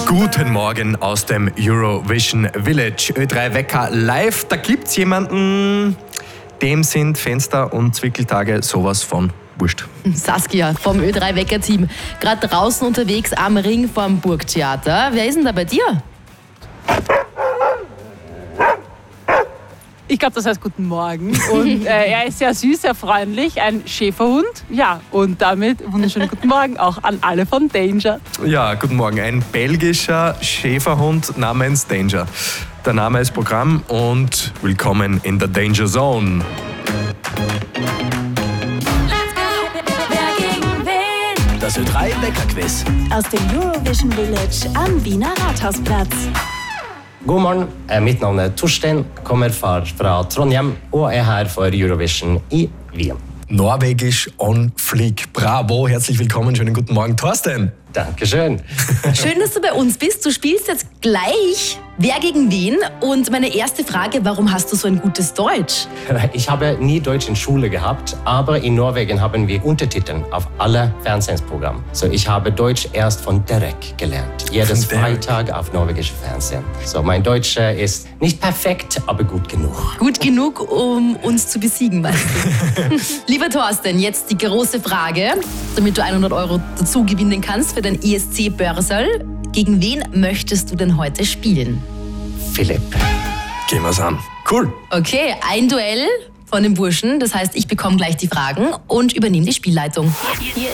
Guten Morgen aus dem Eurovision Village. Ö3 Wecker live. Da gibt's jemanden, dem sind Fenster und Zwickeltage sowas von wurscht. Saskia vom Ö3 Wecker Team. Gerade draußen unterwegs am Ring vorm Burgtheater. Wer ist denn da bei dir? Ich glaube, das heißt Guten Morgen. Und er ist sehr süß, sehr freundlich, ein Schäferhund. Ja, und damit wunderschönen Guten Morgen auch an alle von Danger. Ja, guten Morgen. Ein belgischer Schäferhund namens Danger. Der Name ist Programm und willkommen in der Danger Zone. Das Ö3 Wecker Quiz. Aus dem Eurovision Village am Wiener Rathausplatz. God morgen, mitt navn er Torstein, kommer fra Trondheim og er her for Eurovision i Wien. Norwegisch on Fleek. Bravo, herzlich willkommen, schönen guten Morgen, Thorsten. Dankeschön. Schön, dass du bei uns bist. Du spielst jetzt gleich Wer gegen wen? Und meine erste Frage, warum hast du so ein gutes Deutsch? Ich habe nie Deutsch in Schule gehabt, aber in Norwegen haben wir Untertitel auf alle Fernsehprogrammen. So, ich habe Deutsch erst von Derek gelernt. Jedes Freitag auf norwegische Fernsehen. So, mein Deutsch ist nicht perfekt, aber gut genug. Gut genug, um uns zu besiegen, weißt du. Lieber Thorsten, jetzt die große Frage, damit du 100 € dazu gewinnen kannst für dein ESC-Börserl. Gegen wen möchtest du denn heute spielen? Philipp. Gehen wir's an. Cool. Okay, ein Duell von dem Burschen. Das heißt, ich bekomme gleich die Fragen und übernehme die Spielleitung.